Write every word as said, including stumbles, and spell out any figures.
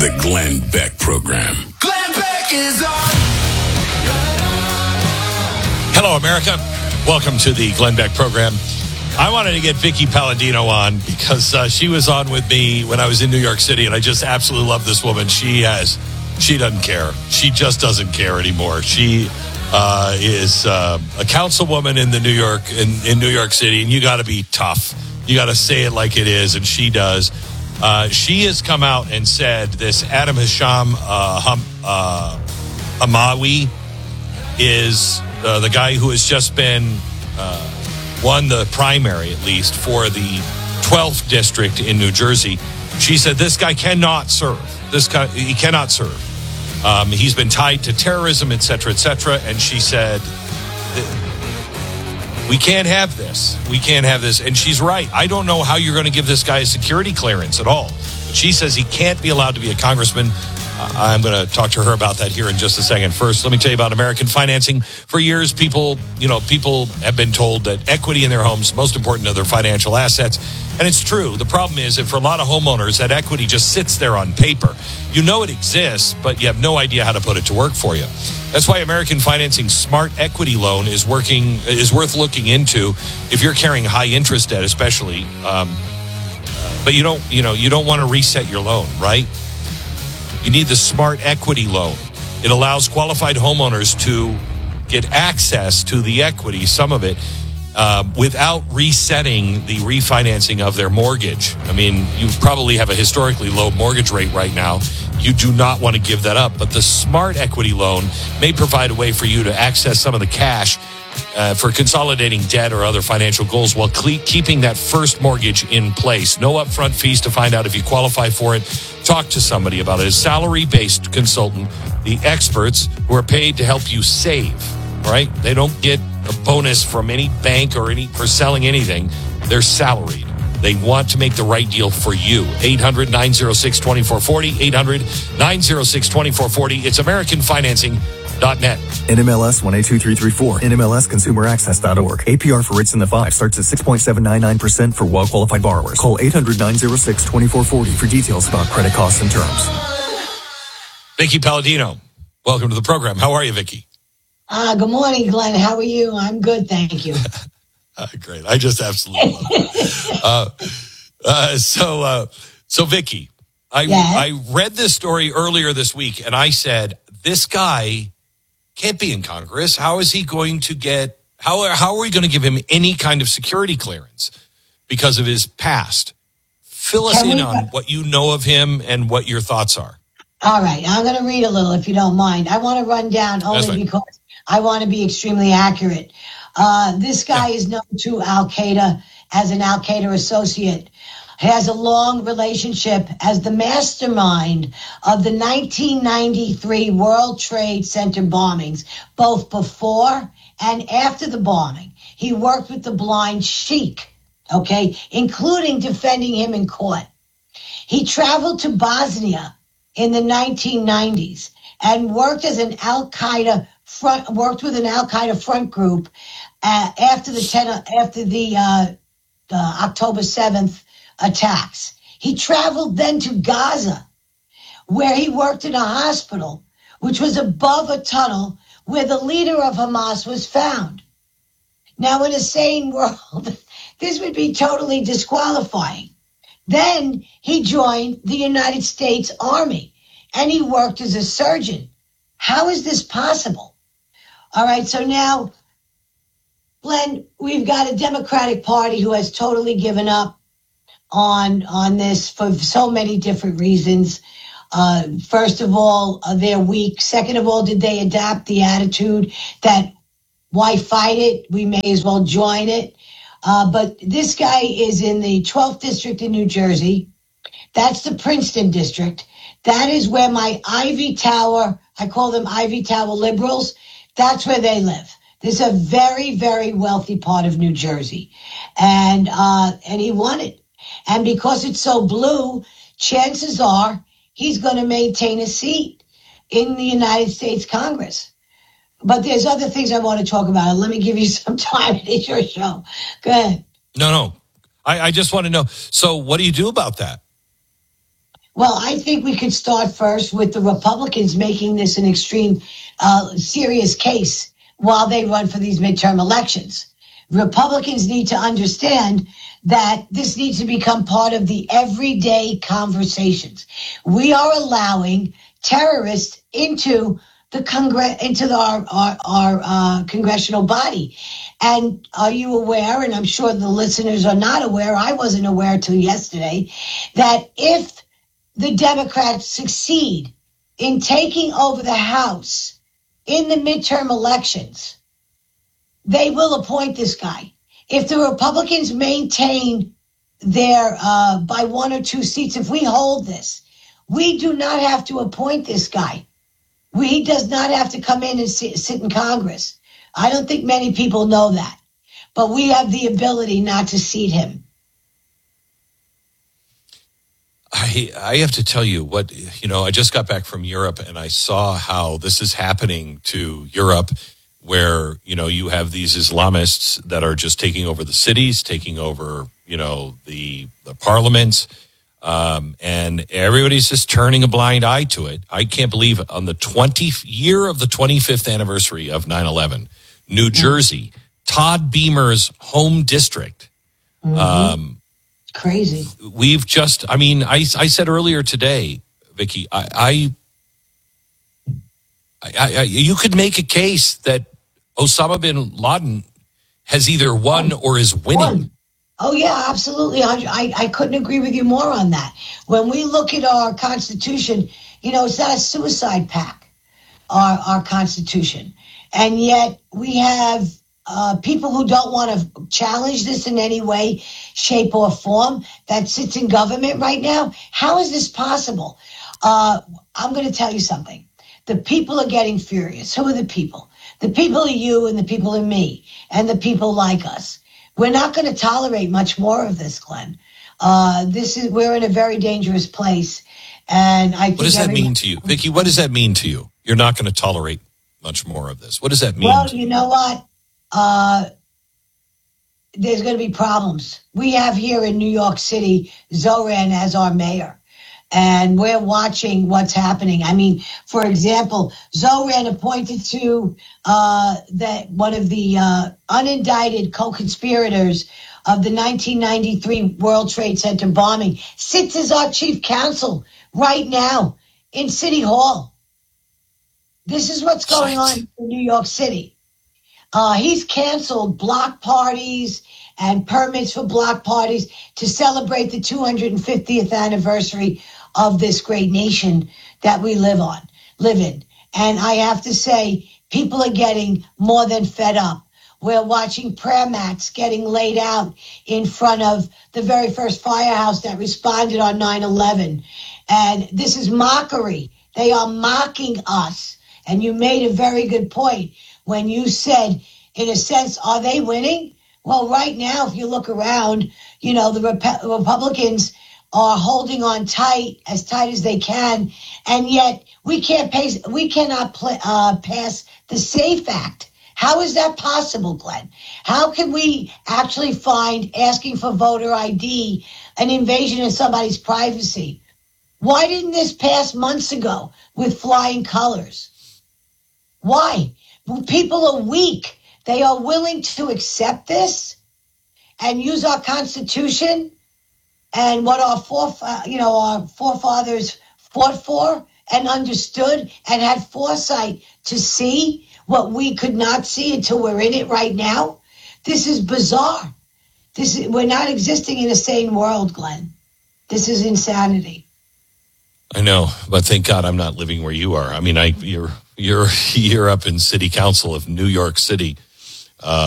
The Glenn Beck Program. Glenn Beck is on. Hello, America. Welcome to the Glenn Beck Program. I wanted to get Vicki Palladino on because uh, she was on with me when I was in New York City, and I just absolutely love this woman. She has, she doesn't care. She just doesn't care anymore. She uh, is uh, a councilwoman in the New York in, in New York City, and you got to be tough. You got to say it like it is, and she does. Uh, she has come out and said this Adam Hisham uh, hum, uh, Amawi is uh, the guy who has just been uh, won the primary, at least, for the twelfth district in New Jersey. She said this guy cannot serve. This guy, he cannot serve. Um, he's been tied to terrorism, et cetera, et cetera. And she said, we can't have this. We can't have this. And she's right. I don't know how you're going to give this guy a security clearance at all. But she says he can't be allowed to be a congressman. Uh, I'm going to talk to her about that here in just a second. First, let me tell you about American financing. For years, people, you know, people have been told that equity in their homes is most important to their financial assets. And it's true. The problem is that for a lot of homeowners, that equity just sits there on paper. You know it exists, but you have no idea how to put it to work for you. That's why American Financing's Smart Equity Loan is working is worth looking into if you're carrying high interest debt, especially. Um, but you don't, you know, you don't want to reset your loan, right? You need the Smart Equity Loan. It allows qualified homeowners to get access to the equity, some of it, uh, without resetting the refinancing of their mortgage. I mean, you probably have a historically low mortgage rate right now. You do not want to give that up. But the Smart Equity Loan may provide a way for you to access some of the cash uh, for consolidating debt or other financial goals while cle- keeping that first mortgage in place. No upfront fees to find out if you qualify for it. Talk to somebody about it. A salary-based consultant, the experts who are paid to help you save, right? They don't get a bonus from any bank or any for selling anything. They're salaried. They want to make the right deal for you. eight hundred, nine oh six, two four four oh. eight hundred, nine oh six, two four four oh. It's American Financing dot net. N M L S one eight two three three four. N M L S consumer access dot org. A P R for rates in the five starts at six point seven nine nine percent for well-qualified borrowers. Call eight hundred, nine oh six, two four four oh for details about credit costs and terms. Vicki Palladino, welcome to the program. How are you, Vicki? Uh, good morning, Glenn. How are you? I'm good, thank you. uh, great. I just absolutely love it. uh, uh, so, uh, so Vicki, I, Yeah. I read this story earlier this week, and I said, this guy can't be in Congress. How is he going to get, how, how are we going to give him any kind of security clearance because of his past? Fill us Can in we- on what you know of him and what your thoughts are. All right, I'm going to read a little if you don't mind. I want to run down That's only fine. because I want to be extremely accurate. Uh, this guy is known to Al-Qaeda as an Al-Qaeda associate. He has a long relationship as the mastermind of the nineteen ninety-three World Trade Center bombings, both before and after the bombing. He worked with the blind sheik, okay, including defending him in court. He traveled to Bosnia in the nineteen nineties and worked as an Al-Qaeda front, worked with an Al-Qaeda front group uh, after the ten, after the uh, uh, October seventh attacks. He traveled then to Gaza, where he worked in a hospital, which was above a tunnel where the leader of Hamas was found. Now, in a sane world, this would be totally disqualifying. Then he joined the United States Army and he worked as a surgeon. How is this possible? All right, so now, Glenn, we've got a Democratic Party who has totally given up on on this for so many different reasons. Uh, first of all, uh, they're weak. Second of all, did they adapt the attitude that why fight it? We may as well join it. Uh, but this guy is in the twelfth district in New Jersey. That's the Princeton district. That is where my Ivy Tower, I call them Ivy Tower liberals, that's where they live. This is a very, very wealthy part of New Jersey. And, uh, and he won it. And because it's so blue, chances are he's going to maintain a seat in the United States Congress. But there's other things I want to talk about. Let me give you some time. It's your show. Go ahead. No, no. I, I just want to know. So what do you do about that? Well, I think we could start first with the Republicans making this an extreme, uh, serious case while they run for these midterm elections. Republicans need to understand that this needs to become part of the everyday conversations. We are allowing terrorists into the Congress, into the, our our, our uh, congressional body. And are you aware, and I'm sure the listeners are not aware, I wasn't aware till yesterday, that if the Democrats succeed in taking over the House in the midterm elections, they will appoint this guy. If the Republicans maintain their, uh, by one or two seats, if we hold this, we do not have to appoint this guy. We, he does not have to come in and sit, sit in Congress. I don't think many people know that. But we have the ability not to seat him. I, I have to tell you what, you know, I just got back from Europe and I saw how this is happening to Europe, where, you know, you have these Islamists that are just taking over the cities, taking over, you know, the, the parliaments, um, and everybody's just turning a blind eye to it. I can't believe it. On the twentieth year of the twenty-fifth anniversary of nine eleven, New Jersey, Todd Beamer's home district, Mm-hmm. um, Crazy. We've just, I mean, I, I said earlier today, Vicky, I, I, I, I, you could make a case that Osama bin Laden has either won or is winning. One. Oh, yeah, absolutely. I, I, I couldn't agree with you more on that. When we look at our Constitution, you know, it's not a suicide pact, our, our Constitution. And yet we have Uh, people who don't want to challenge this in any way, shape, or form that sits in government right now. How is this possible? Uh, I'm going to tell you something. The people are getting furious. Who are the people? The people are you and the people are me and the people like us. We're not going to tolerate much more of this, Glenn. Uh, this is we're in a very dangerous place. And I think what does that everyone- mean to you, Vicky? What does that mean to you? You're not going to tolerate much more of this. What does that mean? Well, to you know what? Uh, there's going to be problems. We have here in New York City Zoran as our mayor, and we're watching what's happening. I mean, for example, Zoran appointed to uh, that one of the uh, unindicted co-conspirators of the nineteen ninety-three World Trade Center bombing sits as our chief counsel right now in City Hall. This is what's going on in New York City. Uh, he's canceled block parties and permits for block parties to celebrate the two hundred fiftieth anniversary of this great nation that we live on, live in. And I have to say, people are getting more than fed up. We're watching prayer mats getting laid out in front of the very first firehouse that responded on nine eleven. And this is mockery. They are mocking us. And you made a very good point when you said, in a sense, are they winning? Well, right now, if you look around, you know, the Rep- Republicans are holding on tight, as tight as they can, and yet we can't pay, we cannot play, uh, pass the SAFE Act. How is that possible, Glenn? How can we actually find asking for voter I D an invasion of somebody's privacy? Why didn't this pass months ago with flying colors? Why? People are weak. They are willing to accept this and use our Constitution and what our forefa- you know, our forefathers fought for and understood and had foresight to see what we could not see until we're in it right now. This is bizarre. This is, we're not existing in a sane world, Glenn. This is insanity. I know, but thank God I'm not living where you are. I mean, I you're you're you're up in City Council of New York City. Uh,